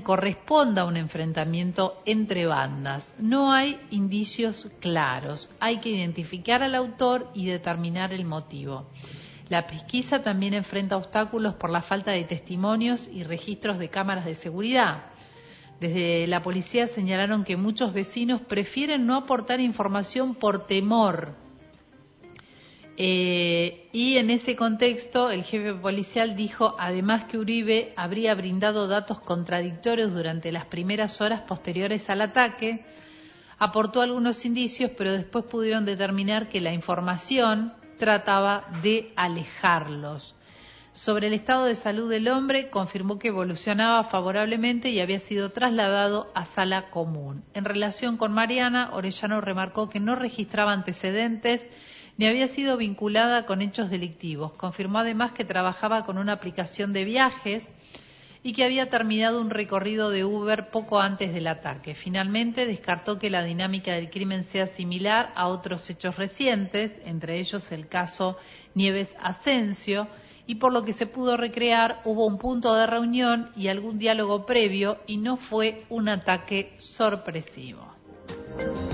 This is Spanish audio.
corresponda a un enfrentamiento entre bandas. No hay indicios claros. Hay que identificar al autor y determinar el motivo. La pesquisa también enfrenta obstáculos por la falta de testimonios y registros de cámaras de seguridad. Desde la policía señalaron que muchos vecinos prefieren no aportar información por temor. Y en ese contexto el jefe policial dijo además que Uribe habría brindado datos contradictorios durante las primeras horas posteriores al ataque. Aportó algunos indicios, pero después pudieron determinar que la información trataba de alejarlos. Sobre el estado de salud del hombre, confirmó que evolucionaba favorablemente y había sido trasladado a sala común. En relación con Mariana, Orellano remarcó que no registraba antecedentes ni había sido vinculada con hechos delictivos. Confirmó además que trabajaba con una aplicación de viajes y que había terminado un recorrido de Uber poco antes del ataque. Finalmente, descartó que la dinámica del crimen sea similar a otros hechos recientes, entre ellos el caso Nieves Asensio, y por lo que se pudo recrear hubo un punto de reunión y algún diálogo previo y no fue un ataque sorpresivo.